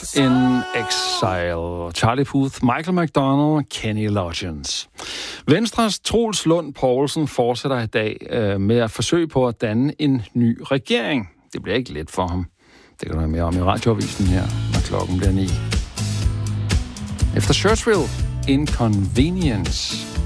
in Exile. Charlie Puth, Michael McDonald, Kenny Loggins. Venstres Troels Lund Poulsen fortsætter i dag med at forsøge på at danne en ny regering. Det bliver ikke let for ham. Det kan du høre mere om i radioavisen her, når klokken bliver 9. Efter Churchill, Inconvenience.